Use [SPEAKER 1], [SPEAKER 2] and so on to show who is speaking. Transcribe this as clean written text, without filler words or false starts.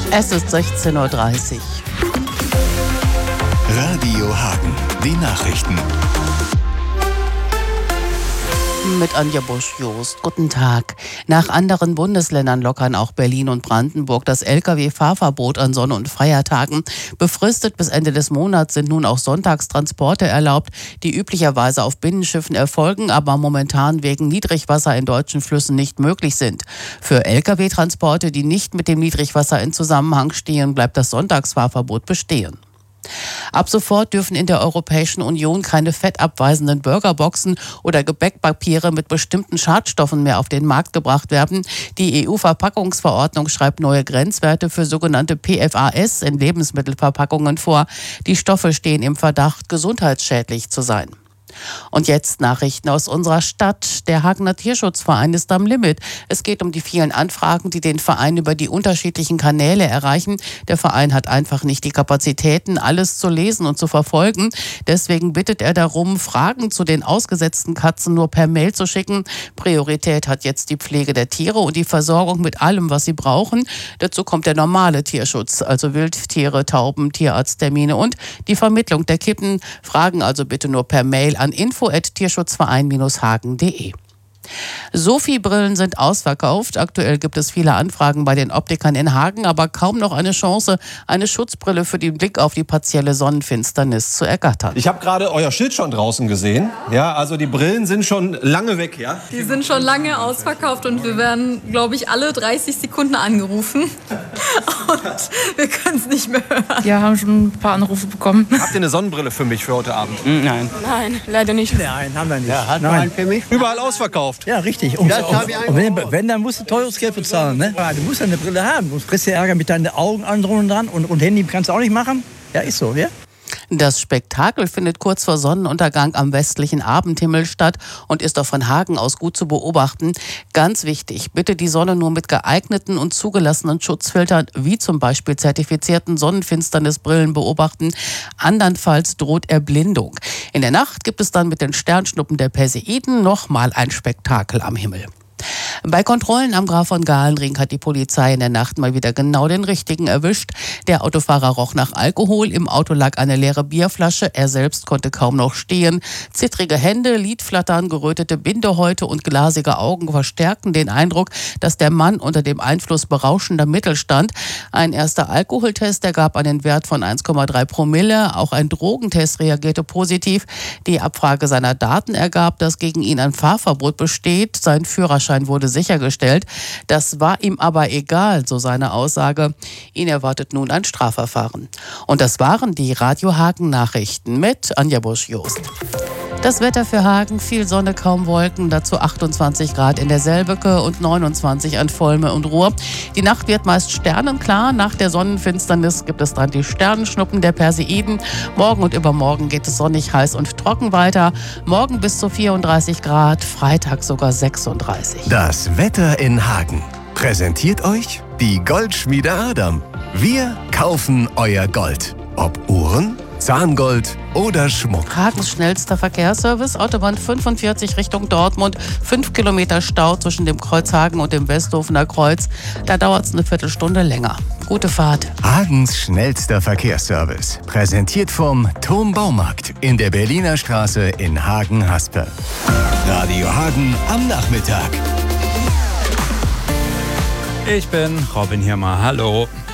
[SPEAKER 1] Es ist 16:30 Uhr.
[SPEAKER 2] Radio Hagen, die Nachrichten.
[SPEAKER 1] Mit Anja Busch-Jost. Guten Tag. Nach anderen Bundesländern lockern auch Berlin und Brandenburg das Lkw-Fahrverbot an Sonn- und Feiertagen. Befristet bis Ende des Monats sind nun auch Sonntagstransporte erlaubt, die üblicherweise auf Binnenschiffen erfolgen, aber momentan wegen Niedrigwasser in deutschen Flüssen nicht möglich sind. Für Lkw-Transporte, die nicht mit dem Niedrigwasser in Zusammenhang stehen, bleibt das Sonntagsfahrverbot bestehen. Ab sofort dürfen in der Europäischen Union keine fettabweisenden Burgerboxen oder Gebäckpapiere mit bestimmten Schadstoffen mehr auf den Markt gebracht werden. Die EU-Verpackungsverordnung schreibt neue Grenzwerte für sogenannte PFAS in Lebensmittelverpackungen vor. Die Stoffe stehen im Verdacht, gesundheitsschädlich zu sein. Und jetzt Nachrichten aus unserer Stadt. Der Hagener Tierschutzverein ist am Limit. Es geht um die vielen Anfragen, die den Verein über die unterschiedlichen Kanäle erreichen. Der Verein hat einfach nicht die Kapazitäten, alles zu lesen und zu verfolgen. Deswegen bittet er darum, Fragen zu den ausgesetzten Katzen nur per Mail zu schicken. Priorität hat jetzt die Pflege der Tiere und die Versorgung mit allem, was sie brauchen. Dazu kommt der normale Tierschutz, also Wildtiere, Tauben, Tierarzttermine und die Vermittlung der Kippen. Fragen also bitte nur per Mail an info@tierschutzverein-hagen.de. Sophie-Brillen sind ausverkauft. Aktuell gibt es viele Anfragen bei den Optikern in Hagen, aber kaum noch eine Chance, eine Schutzbrille für den Blick auf die partielle Sonnenfinsternis zu ergattern.
[SPEAKER 3] Ich habe gerade euer Schild schon draußen gesehen. Ja, also die Brillen sind schon lange weg, ja?
[SPEAKER 4] Die sind schon lange ausverkauft und wir werden, glaube ich, alle 30 Sekunden angerufen. Und wir können es nicht mehr hören.
[SPEAKER 5] Wir haben schon ein paar Anrufe bekommen.
[SPEAKER 3] Habt ihr eine Sonnenbrille für mich für heute Abend?
[SPEAKER 5] Nein.
[SPEAKER 4] Nein, leider nicht.
[SPEAKER 6] Nein, haben wir nicht.
[SPEAKER 7] Ja, hat man einen für mich?
[SPEAKER 3] Überall ausverkauft.
[SPEAKER 6] Ja, richtig. Und wenn, dann musst du teures Geld bezahlen. Ne? Ja, du musst eine Brille haben. Du kriegst ja Ärger mit deinen Augen an und dran. Und Handy kannst du auch nicht machen. Ja, ist so, ja?
[SPEAKER 1] Das Spektakel findet kurz vor Sonnenuntergang am westlichen Abendhimmel statt und ist auch von Hagen aus gut zu beobachten. Ganz wichtig, bitte die Sonne nur mit geeigneten und zugelassenen Schutzfiltern, wie zum Beispiel zertifizierten Sonnenfinsternisbrillen beobachten. Andernfalls droht Erblindung. In der Nacht gibt es dann mit den Sternschnuppen der Perseiden nochmal ein Spektakel am Himmel. Bei Kontrollen am Graf von Galenring hat die Polizei in der Nacht mal wieder genau den Richtigen erwischt. Der Autofahrer roch nach Alkohol, im Auto lag eine leere Bierflasche, er selbst konnte kaum noch stehen. Zittrige Hände, Lidflattern, gerötete Bindehäute und glasige Augen verstärkten den Eindruck, dass der Mann unter dem Einfluss berauschender Mittel stand. Ein erster Alkoholtest ergab einen Wert von 1,3 Promille, auch ein Drogentest reagierte positiv. Die Abfrage seiner Daten ergab, dass gegen ihn ein Fahrverbot besteht. Sein Führerschein wurde sichergestellt. Das war ihm aber egal, so seine Aussage. Ihn erwartet nun ein Strafverfahren. Und das waren die Radio Hagen Nachrichten mit Anja Busch-Jost. Das Wetter für Hagen, viel Sonne, kaum Wolken, dazu 28 Grad in der Selbeke und 29 an Volme und Ruhr. Die Nacht wird meist sternenklar, nach der Sonnenfinsternis gibt es dann die Sternenschnuppen der Perseiden. Morgen und übermorgen geht es sonnig, heiß und trocken weiter. Morgen bis zu 34 Grad, Freitag sogar 36.
[SPEAKER 2] Das Wetter in Hagen. Präsentiert euch die Goldschmiede Adam. Wir kaufen euer Gold. Ob Uhren, Zahngold oder Schmuck.
[SPEAKER 1] Hagens schnellster Verkehrsservice, Autobahn 45 Richtung Dortmund, 5 Kilometer Stau zwischen dem Kreuz Hagen und dem Westhofener Kreuz. Da dauert es eine Viertelstunde länger. Gute Fahrt.
[SPEAKER 2] Hagens schnellster Verkehrsservice. Präsentiert vom Thom Baumarkt in der Berliner Straße in Hagen-Haspe. Radio Hagen am Nachmittag.
[SPEAKER 8] Ich bin Robin Hirmer. Hallo.